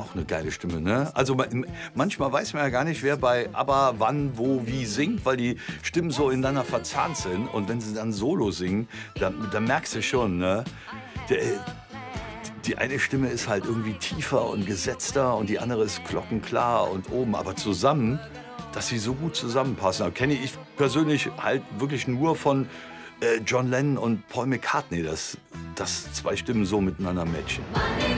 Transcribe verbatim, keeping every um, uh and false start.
auch eine geile Stimme, ne? Also ma manchmal weiß man ja gar nicht, wer bei ABBA wann, wo, wie singt, weil die Stimmen so ineinander verzahnt sind. Und wenn sie dann Solo singen, dann, dann merkst du schon, ne? Der, die eine Stimme ist halt irgendwie tiefer und gesetzter und die andere ist glockenklar und oben. Aber zusammen, dass sie so gut zusammenpassen, das kenne ich persönlich halt wirklich nur von äh, John Lennon und Paul McCartney, dass, dass zwei Stimmen so miteinander matchen.